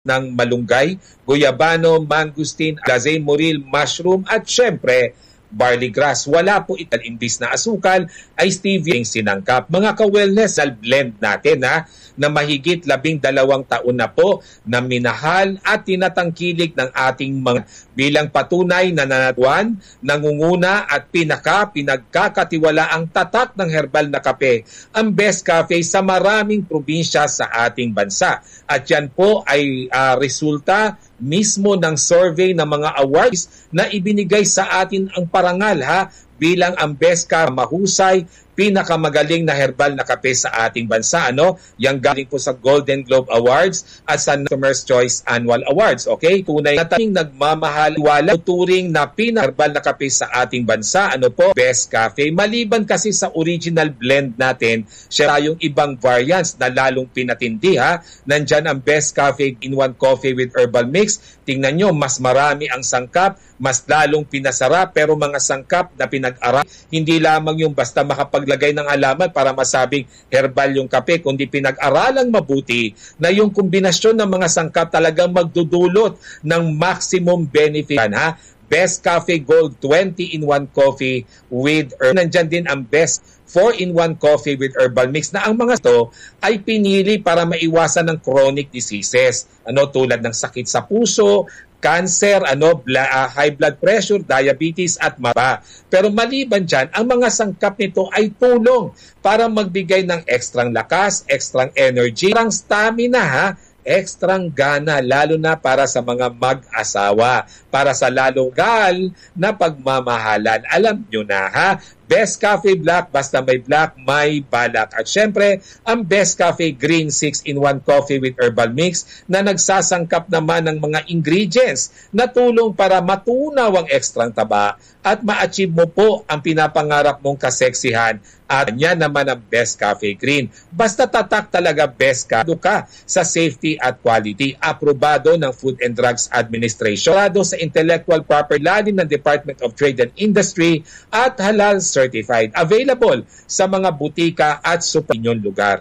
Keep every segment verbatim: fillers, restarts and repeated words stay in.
ng malunggay, guyabano, mangosteen, gazay moril, mushroom at syempre barley grass. Wala po ito imbis na asukal ay stevia yung sinangkap. Mga ka-wellness, blend natin ha, na mahigit labing dalawang taon na po na minahal at tinatangkilik ng ating mga bilang patunay na nanatuan, nangunguna at pinaka pinagkakatiwala ang tatak ng herbal na kape, ang Best Cafe sa maraming probinsya sa ating bansa. At yan po ay uh, resulta mismo ng survey ng mga awards na ibinigay sa atin ang parangal ha bilang ang Best Cafe mahusay, pinakamagaling na herbal na kape sa ating bansa. Ano? Yang galing po sa Golden Globe Awards at sa Customer's Choice Annual Awards. Okay? Tunay na tayong nagmamahal, wala turing na pinaherbal na kape sa ating bansa. Ano po? Best Cafe. Maliban kasi sa original blend natin, siya tayong ibang variants na lalong pinatindi ha. Nandyan ang Best Cafe in one coffee with herbal mix. Tingnan nyo, mas marami ang sangkap, mas lalong pinasarap, pero mga sangkap na pinag-aral, hindi lamang yung basta makapaglagay ng halaman para masabing herbal yung kape, kundi pinag-aralang mabuti na yung kombinasyon ng mga sangkap talagang magdudulot ng maximum benefit. Ha? Best Cafe Gold twenty in one coffee with herbal. Nandyan din ang Best four in one coffee with herbal mix na ang mga to ay pinili para maiwasan ng chronic diseases. Ano tulad ng sakit sa puso, cancer, ano, bla, uh, high blood pressure, diabetes at maba. Pero maliban dyan, ang mga sangkap nito ay tulong para magbigay ng ekstrang lakas, ekstrang energy, ekstrang stamina ha, ekstrang gana, lalo na para sa mga mag-asawa, para sa lalong gal na pagmamahalan. Alam nyo na ha, Best Cafe Black, basta may black, may balak. At syempre, ang Best Cafe Green six in one coffee with herbal mix na nagsasangkap naman ng mga ingredients na tulong para matunaw ang ekstrang taba at ma-achieve mo po ang pinapangarap mong kaseksihan. At yan naman ang Best Cafe Green. Basta tatak talaga Best Cafe ka sa safety at quality. Aprobado ng Food and Drugs Administration. Aprobado sa Intellectual Property Law ng Department of Trade and Industry at halal certified. Available sa mga butika at super inyong lugar.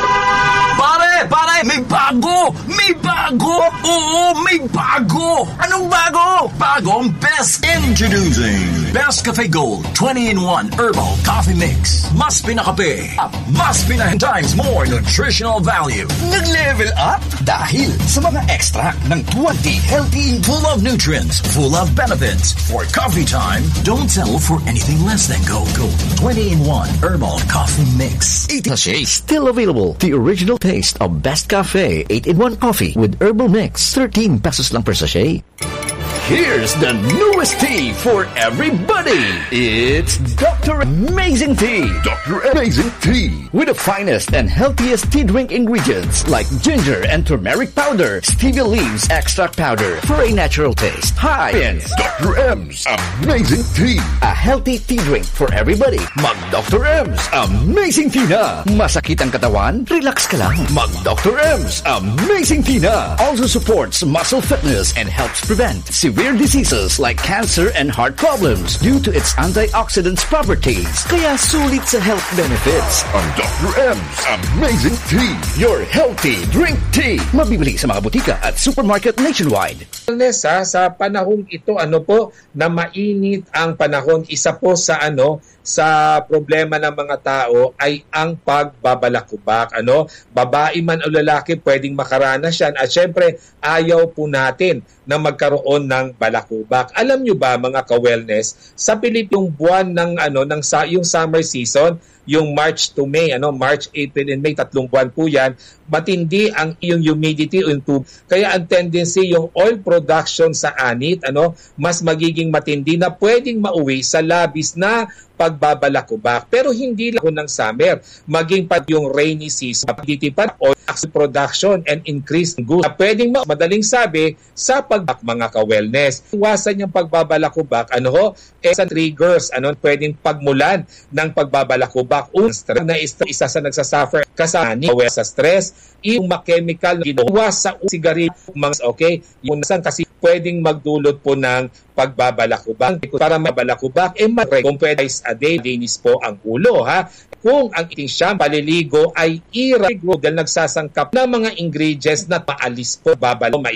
Pare! Pare! May bago! May bago! Oo! May bago! Anong bago? Bagong Best Introducing Best Cafe Gold twenty in one Herbal Coffee Mix. Mas pinakape, mas pinahin times more nutritional value. Nag-level up dahil sa mga extract ng twenty healthy, full of nutrients, full of benefits. For coffee time, don't settle for anything less than Gold Gold twenty in one Herbal Coffee Mix. Sachet still available. The original taste of Best Cafe eight in one coffee with herbal mix. thirteen pesos lang per sachet. Here's the newest tea for everybody. It's Doctor Amazing Tea. Doctor Amazing Tea. With the finest and healthiest tea drink ingredients like ginger and turmeric powder, stevia leaves extract powder for a natural taste. Hi, it's Doctor M's Amazing Tea. A healthy tea drink for everybody. Mag Doctor M's Amazing Tea na. Masakit ang katawan? Relax ka lang. Mag Doctor M's Amazing Tea na. Also supports muscle fitness and helps prevent severe diseases like cancer and heart problems due to its antioxidants properties. Kaya sulit sa health benefits. Ang Doctor M's Amazing Tea. Your healthy drink tea. Mabibili sa mga butika at supermarket nationwide. Sa, sa panahong ito, ano po, na mainit ang panahon, isa po sa ano, sa problema ng mga tao ay ang pagbabalakubak. Ano? Babae man o lalaki, pwedeng makaranas yan. At syempre, ayaw po natin na magkaroon ng balakubak. Alam nyo ba, mga ka-wellness, sa Pilipinong buwan ng, ano, ng yung summer season, yung March to May, ano, March, April, and May, tatlong buwan po yan, matindi ang yung humidity o yung tubig. Kaya ang tendency, yung oil production sa anit, ano, mas magiging matindi na pwedeng mauwi sa labis na pagbabalakubak. Pero hindi lang ng summer, maging pa yung rainy season, ditipad oil production and increase in goods. Pwedeng madaling sabi sa pagbak mga ka-wellness. Iwasan yung pagbabalakubak, ano ho, eh, sa triggers, ano, pwedeng pagmulan ng pagbabalakubak. Un, na isa sa nagsasuffer kasani sa stress, yung chemical na ginawa sa sigarilyo, mga okay, yung nasan kasi pwedeng magdulot po ng pagbabalakubak. Para mabalakubak, eh mag- kung pwede a day, linis po ang ulo, ha? Kung ang iting siyang paliligo ay irregular dahil nagsasangkap ng mga ingredients na maalis po, babalo,